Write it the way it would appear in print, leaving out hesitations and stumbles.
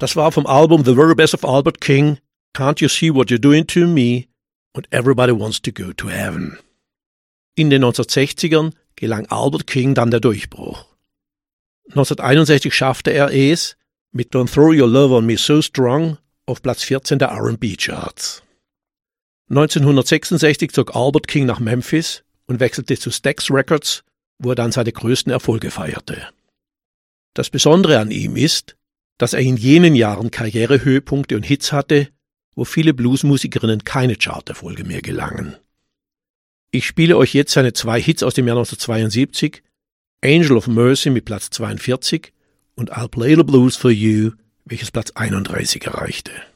Das war vom Album The Very Best of Albert King, Can't You See What You're Doing to Me und Everybody Wants to Go to Heaven. In den 1960ern gelang Albert King dann der Durchbruch. 1961 schaffte er es mit Don't Throw Your Love on Me So Strong auf Platz 14 der R&B-Charts. 1966 zog Albert King nach Memphis und wechselte zu Stax Records, wo er dann seine größten Erfolge feierte. Das Besondere an ihm ist, dass er in jenen Jahren Karrierehöhepunkte und Hits hatte, wo viele Bluesmusikerinnen keine Charterfolge mehr gelangen. Ich spiele euch jetzt seine 2 Hits aus dem Jahr 1972, Angel of Mercy mit Platz 42 und I'll Play the Blues for You, welches Platz 31 erreichte.